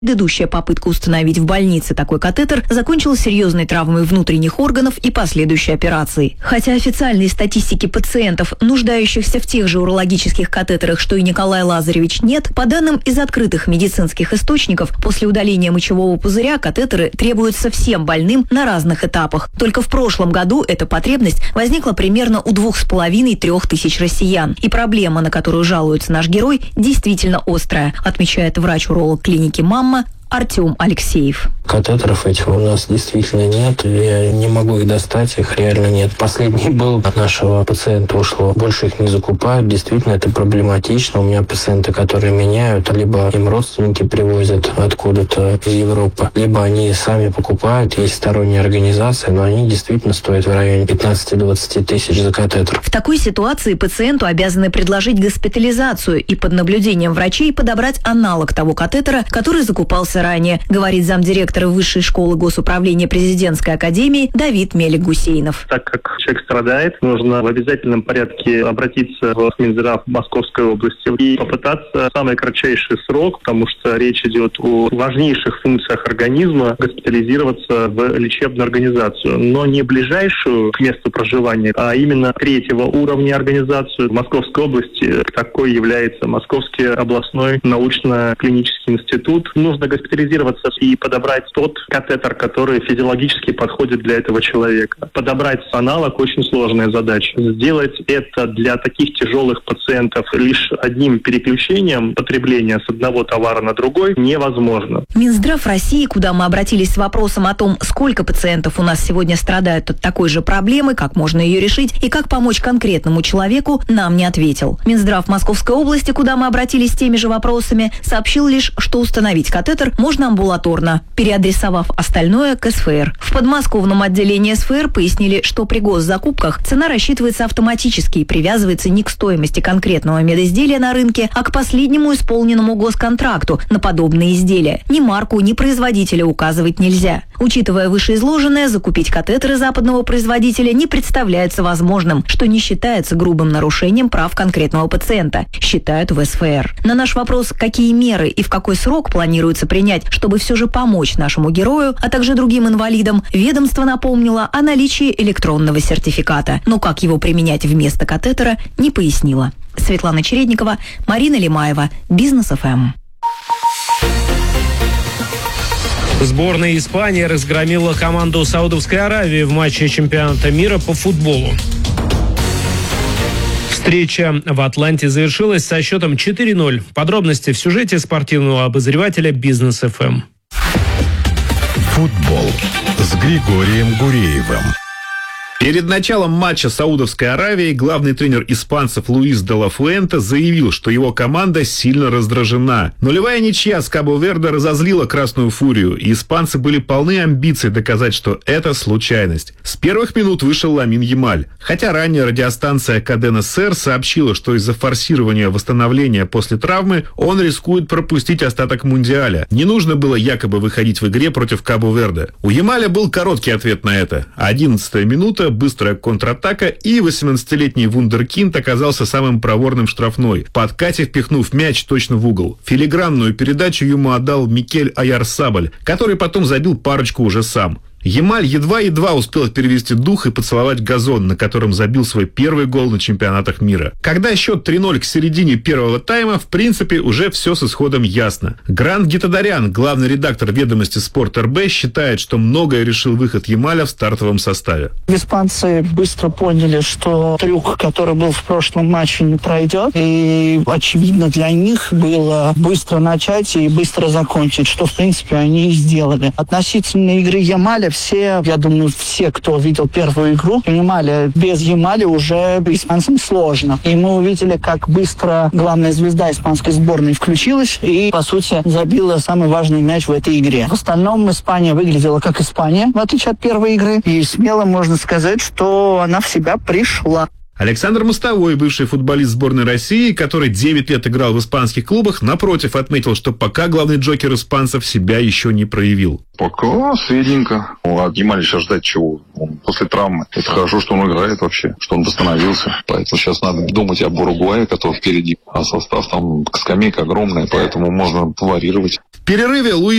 Предыдущая попытка установить в больнице такой катетер закончилась серьезной травмой внутренних органов и последующей операцией. Хотя официальные статистики пациентов, нуждающихся в тех же урологических катетерах, что и Николай Лазаревич, нет, по данным из открытых медицинских источников, после удаления мочевого пузыря катетеры требуются всем больным на разных этапах. Только в прошлом году эта потребность возникла примерно у 2500-3 тысяч россиян. И проблема, на которую жалуется наш герой, действительно острая, отмечает врач-уролог клиники «Мамма» Артем Алексеев. Катетеров этих у нас действительно нет. Я не могу их достать, их реально нет. Последний был, от нашего пациента ушло. Больше их не закупают. Действительно, это проблематично. У меня пациенты, которые меняют, либо им родственники привозят откуда-то из Европы, либо они сами покупают. Есть сторонние организации, но они действительно стоят в районе 15-20 тысяч за катетер. В такой ситуации пациенту обязаны предложить госпитализацию и под наблюдением врачей подобрать аналог того катетера, который закупался ранее, говорит замдиректора Высшей школы госуправления Президентской академии Давид Мелик-Гусейнов. Так как человек страдает, нужно в обязательном порядке обратиться в Минздрав Московской области и попытаться в самый кратчайший срок, потому что речь идет о важнейших функциях организма, госпитализироваться в лечебную организацию, но не ближайшую к месту проживания, а именно 3-го уровня организацию. В Московской области такой является Московский областной научно-клинический институт. Нужно госпитализироваться и подобрать тот катетер, который физиологически подходит для этого человека. Подобрать аналог очень сложная задача. Сделать это для таких тяжелых пациентов лишь одним переключением потребления с одного товара на другой невозможно. Минздрав России, куда мы обратились с вопросом о том, сколько пациентов у нас сегодня страдают от такой же проблемы, как можно ее решить и как помочь конкретному человеку, нам не ответил. Минздрав Московской области, куда мы обратились с теми же вопросами, сообщил лишь, что установить катетер можно амбулаторно, переадресовав остальное к СФР. В подмосковном отделении СФР пояснили, что при госзакупках цена рассчитывается автоматически и привязывается не к стоимости конкретного медизделия на рынке, а к последнему исполненному госконтракту на подобные изделия. Ни марку, ни производителя указывать нельзя. Учитывая вышеизложенное, закупить катетеры западного производителя не представляется возможным, что не считается грубым нарушением прав конкретного пациента, считают в СФР. На наш вопрос, какие меры и в какой срок планируется принять, чтобы все же помочь нашему герою, а также другим инвалидам, ведомство напомнило о наличии электронного сертификата. Но как его применять вместо катетера, не пояснило. Светлана Чередникова, Марина Лимаева, Бизнес ФМ. Сборная Испании разгромила команду Саудовской Аравии в матче чемпионата мира по футболу. Встреча в Атланте завершилась со счетом 4-0. Подробности в сюжете спортивного обозревателя Бизнес ФМ. Футбол с Григорием Гуреевым. Перед началом матча Саудовской Аравии главный тренер испанцев Луис де ла Фуэнте заявил, что его команда сильно раздражена. Нулевая ничья с Кабо-Верде разозлила Красную Фурию, и испанцы были полны амбиций доказать, что это случайность. С первых минут вышел Ламин Ямаль. Хотя ранее радиостанция Кадена Сер сообщила, что из-за форсирования восстановления после травмы он рискует пропустить остаток Мундиаля. Не нужно было якобы выходить в игре против Кабо-Верде. У Ямаля был короткий ответ на это. 11-я минута, быстрая контратака, и 18-летний вундеркинд оказался самым проворным в штрафной, в подкате впихнув мяч точно в угол. Филигранную передачу ему отдал Микель Аяр-Сабаль, который потом забил парочку уже сам. Ямаль едва-едва успел перевести дух и поцеловать газон, на котором забил свой первый гол на чемпионатах мира. Когда счет 3-0 к середине первого тайма, в принципе, уже все с исходом ясно. Грант Гитадарян, главный редактор «Ведомости Спорт РБ», считает, что многое решил выход Ямаля в стартовом составе. Испанцы быстро поняли, что трюк, который был в прошлом матче, не пройдет. И очевидно для них было быстро начать и быстро закончить, что, в принципе, они и сделали. Относительно игры Ямаля, я думаю, все, кто видел первую игру, понимали, без Ямаля уже испанцам сложно. И мы увидели, как быстро главная звезда испанской сборной включилась и, по сути, забила самый важный мяч в этой игре. В остальном Испания выглядела как Испания, в отличие от первой игры. И смело можно сказать, что она в себя пришла. Александр Мостовой, бывший футболист сборной России, который 9 лет играл в испанских клубах, напротив, отметил, что пока главный джокер испанцев себя еще не проявил. Пока средненько. От Ямаля сейчас ждать чего? Он после травмы. Это хорошо, что он играет вообще, что он восстановился. Поэтому сейчас надо думать об Уругвае, который впереди. А состав там скамейка огромная, поэтому можно варьировать. В перерыве Луис